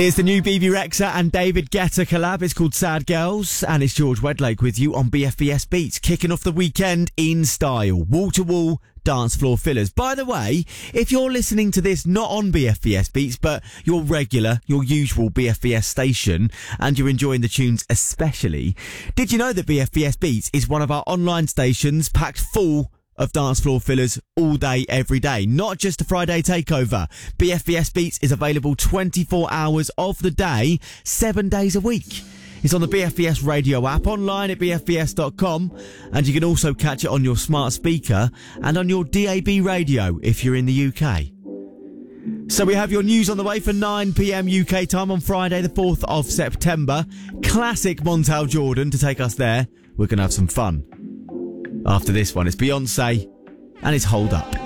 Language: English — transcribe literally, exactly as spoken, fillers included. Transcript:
It's the new B B Rexha and David Guetta collab. It's called Sad Girls, and it's George Wedlake with you on B F B S Beats, kicking off the weekend in style. Wall-to-wall dance floor fillers. By the way, if you're listening to this not on B F B S Beats, but your regular, your usual B F B S station, and you're enjoying the tunes especially, did you know that B F B S Beats is one of our online stations packed full of dance floor fillers all day, every day? Not just a Friday takeover. B F B S Beats is available twenty-four hours of the day, seven days a week. It's on the B F B S radio app, online at b f b s dot com, and you can also catch it on your smart speaker and on your D A B radio if you're in the U K. So we have your news on the way for nine p.m. U K time on Friday the fourth of September. Classic Montel Jordan to take us there. We're going to have some fun. After this one, it's Beyonce and it's Hold Up.